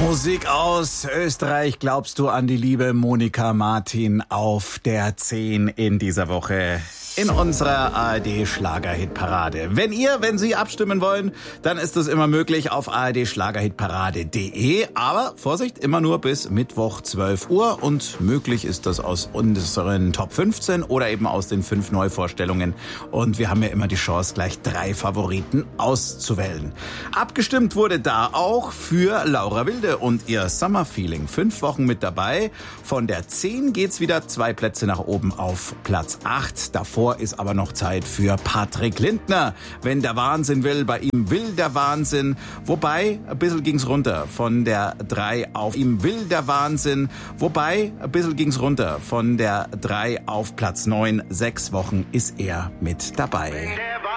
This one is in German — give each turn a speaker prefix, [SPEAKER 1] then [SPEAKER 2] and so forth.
[SPEAKER 1] Musik aus Österreich. Glaubst du an die liebe Monika Martin auf der 10 in dieser Woche in unserer ARD-Schlagerhitparade. Wenn Sie abstimmen wollen, dann ist das immer möglich auf ard-schlagerhitparade.de. Aber Vorsicht, immer nur bis Mittwoch 12 Uhr. Und möglich ist das aus unseren Top 15 oder eben aus den 5 Neuvorstellungen. Und wir haben ja immer die Chance, gleich 3 Favoriten auszuwählen. Abgestimmt wurde da auch für Laura Wilde und ihr Summer Feeling. 5 Wochen mit dabei. Von der 10 geht's wieder 2 Plätze nach oben auf Platz 8. Davor ist aber noch Zeit für Patrick Lindner. Wenn der Wahnsinn will, bei ihm will der Wahnsinn. Wobei, ein bisschen ging's runter von der 3 auf ihm will der Wahnsinn. Wobei, ein bisschen ging's runter von der 3 auf Platz 9. 6 Wochen ist er mit dabei.